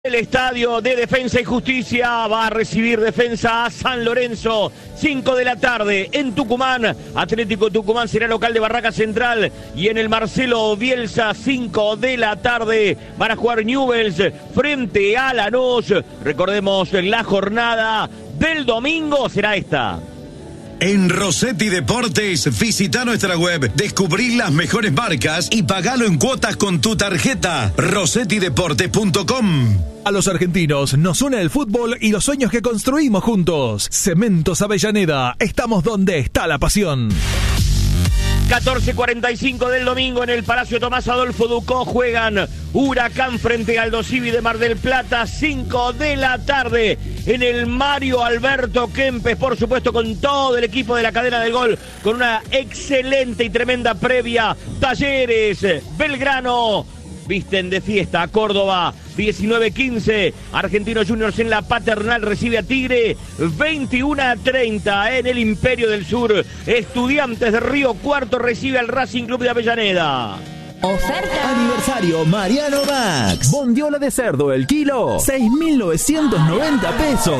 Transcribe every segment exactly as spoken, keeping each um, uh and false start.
El estadio de Defensa y Justicia va a recibir Defensa a San Lorenzo, cinco de la tarde en Tucumán. Atlético Tucumán será local de Barraca Central y en el Marcelo Bielsa, cinco de la tarde van a jugar Newell's frente a Lanús. Recordemos, la jornada del domingo será esta. En Rossetti Deportes, visita nuestra web, descubrí las mejores marcas y pagalo en cuotas con tu tarjeta. rossetti deportes punto com. A los argentinos nos une el fútbol y los sueños que construimos juntos. Cementos Avellaneda, estamos donde está la pasión. catorce cuarenta y cinco del domingo en el Palacio Tomás Adolfo Ducó juegan Huracán frente a Aldo Civi de Mar del Plata, cinco de la tarde en el Mario Alberto Kempes, por supuesto con todo el equipo de la cadena del gol, con una excelente y tremenda previa. Talleres, Belgrano, visten de fiesta a Córdoba, diecinueve quince, Argentinos Juniors en la Paternal recibe a Tigre, veintiuno a treinta en el Imperio del Sur, Estudiantes de Río Cuarto recibe al Racing Club de Avellaneda. Oferta. Aniversario Mariano Max. Bondiola de cerdo el kilo, seis mil novecientos noventa pesos.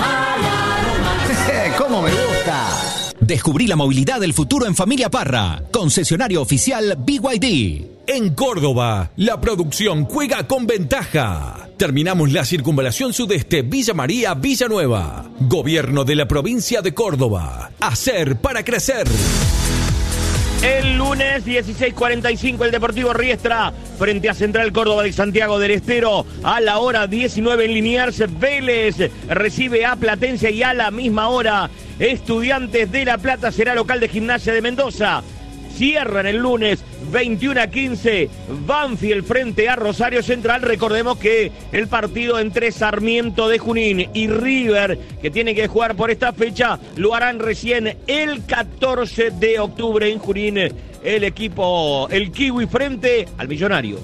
¿Cómo me gusta? Descubrí la movilidad del futuro en Familia Parra. Concesionario oficial B Y D. En Córdoba, la producción juega con ventaja. Terminamos la circunvalación sudeste Villa María Villanueva. Gobierno de la provincia de Córdoba. Hacer para crecer. El lunes dieciséis cuarenta y cinco el Deportivo Riestra frente a Central Córdoba de Santiago del Estero. A la hora diecinueve en Liniers, Vélez recibe a Platense y a la misma hora Estudiantes de La Plata será local de Gimnasia de Mendoza. Cierran el lunes veintiuno a quince Banfield frente a Rosario Central. Recordemos que el partido entre Sarmiento de Junín y River, que tiene que jugar por esta fecha, lo harán recién el catorce de octubre en Junín. El equipo, el Kiwi frente al Millonario.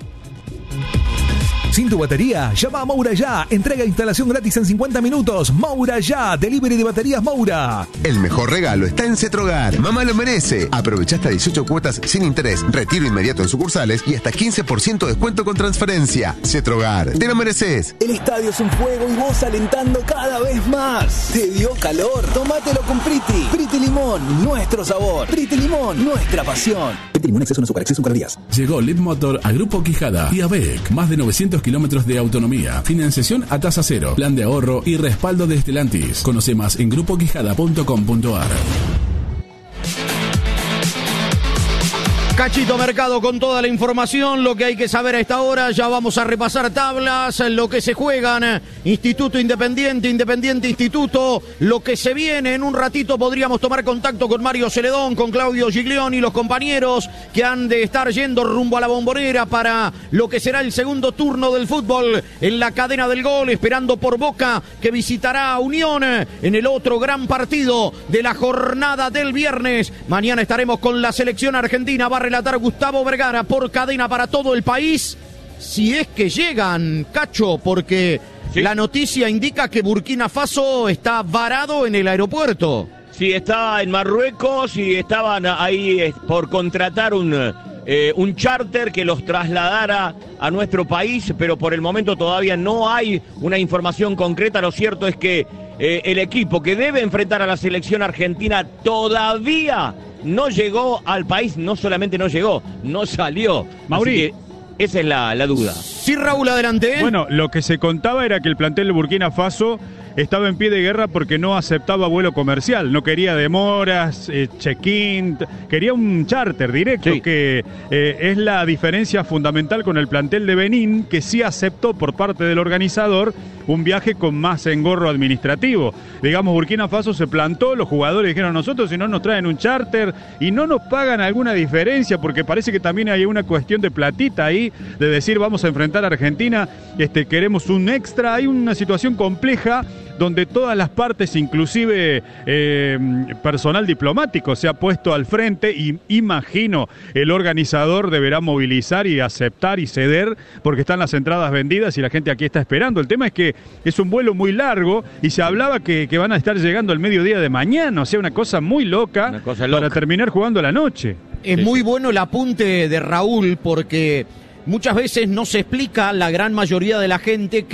Sin tu batería, llama a Moura Ya. Entrega e instalación gratis en cincuenta minutos. Moura Ya, delivery de baterías Moura. El mejor regalo está en Cetrogar. Mamá lo merece. Aprovecha hasta dieciocho cuotas sin interés, retiro inmediato en sucursales y hasta quince por ciento de descuento con transferencia. Cetrogar, te lo mereces. El estadio es un juego y vos alentando cada vez más. ¿Te dio calor? Tómatelo con Priti. Priti Limón, nuestro sabor. Priti Limón, nuestra pasión. Priti Limón, exceso en azúcar, exceso en calorías. Llegó Leadmotor a Grupo Quijada y a B E C. Más de novecientos kilómetros de autonomía, financiación a tasa cero, plan de ahorro y respaldo de Stellantis. Conoce más en grupo quijada punto com punto a r. Cachito Mercado con toda la información, lo que hay que saber a esta hora. Ya vamos a repasar tablas, lo que se juegan, Instituto Independiente, Independiente Instituto, lo que se viene. En un ratito podríamos tomar contacto con Mario Celedón, con Claudio Giglioni, los compañeros que han de estar yendo rumbo a la Bombonera para lo que será el segundo turno del fútbol en la cadena del gol, esperando por Boca, que visitará a Unión en el otro gran partido de la jornada del viernes. Mañana estaremos con la selección argentina. Va a relatar Gustavo Vergara por cadena para todo el país, si es que llegan, Cacho, porque sí, la noticia indica que Burkina Faso está varado en el aeropuerto. Sí, está en Marruecos y estaban ahí por contratar un, eh, un charter que los trasladara a nuestro país, pero por el momento todavía no hay una información concreta. Lo cierto es que eh, el equipo que debe enfrentar a la selección argentina todavía no llegó al país, no solamente no llegó, no salió. Mauri, esa es la, la duda. Sí, Raúl, adelante. Bueno, lo que se contaba era que el plantel de Burkina Faso estaba en pie de guerra porque no aceptaba vuelo comercial, no quería demoras, eh, check-in, quería un charter directo, sí, que eh, es la diferencia fundamental con el plantel de Benín, que sí aceptó por parte del organizador un viaje con más engorro administrativo. Digamos, Burkina Faso se plantó, los jugadores dijeron, nosotros si no nos traen un charter y no nos pagan alguna diferencia, porque parece que también hay una cuestión de platita ahí, de decir vamos a enfrentar a Argentina, este, queremos un extra, hay una situación compleja donde todas las partes, inclusive eh, personal diplomático, se ha puesto al frente y imagino el organizador deberá movilizar y aceptar y ceder porque están las entradas vendidas y la gente aquí está esperando. El tema es que es un vuelo muy largo y se hablaba que, que van a estar llegando al mediodía de mañana, o sea, una cosa muy loca, una cosa loca para terminar jugando la noche. Es muy bueno el apunte de Raúl porque muchas veces no se explica a la gran mayoría de la gente que